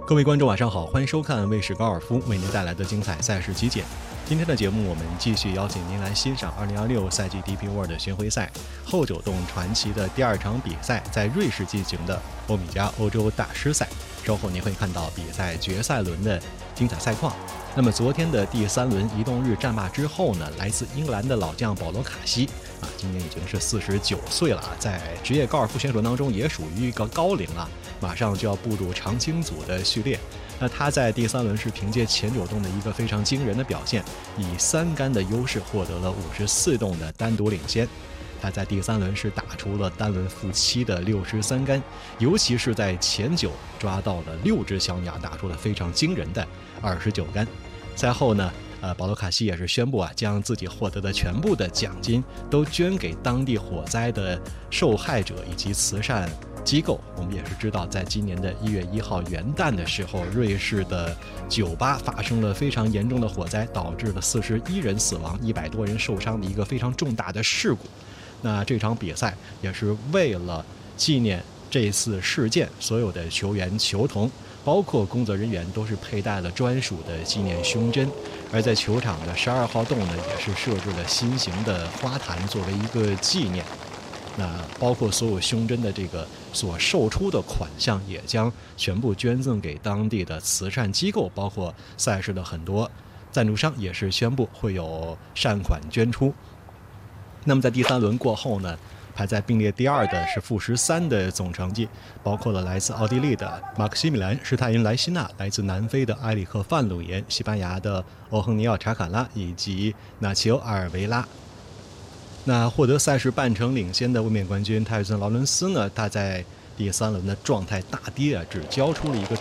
各位观众晚上好，欢迎收看卫视高尔夫为您带来的精彩赛事集锦。今天的节目我们继续邀请您来欣赏2026赛季 DP World 巡回赛后九洞传奇的第二场比赛，在瑞士进行的欧米茄欧洲大师赛。稍后您会看到比赛决赛轮的精彩赛况。那么昨天的第三轮移动日战罢之后呢，来自英格兰的老将保罗·卡西今年已经是49岁了，在职业高尔夫选手当中也属于一个高龄了，马上就要步入常青组的序列。那他在第三轮是凭借前九洞的一个非常惊人的表现，以3杆的优势获得了54洞的单独领先。他在第三轮是打出了单轮负7的63杆，尤其是在前九抓到了6只小鸟，打出了非常惊人的29杆。赛后呢，保罗·卡西也是宣布将自己获得的全部的奖金都捐给当地火灾的受害者以及慈善机构。我们也是知道，在今年的1月1号元旦的时候，瑞士的酒吧发生了非常严重的火灾，导致了41人死亡，100多人受伤的一个非常重大的事故。那这场比赛也是为了纪念这次事件，所有的球员、球童包括工作人员都是佩戴了专属的纪念胸针，而在球场的12号洞呢，也是设置了新型的花坛作为一个纪念。那包括所有胸针的这个所售出的款项也将全部捐赠给当地的慈善机构，包括赛事的很多赞助商也是宣布会有善款捐出。那么在第三轮过后呢，排在并列第二的是负13的总成绩，包括了来自奥地利的马克西米兰·施泰因莱希纳，来自南非的埃里克·范鲁延，西班牙的欧亨尼奥·查卡拉以及纳齐欧·阿尔维拉。那获得赛事半程领先的卫冕冠军泰瑞森·劳伦斯呢，他在第三轮的状态大跌只交出了一个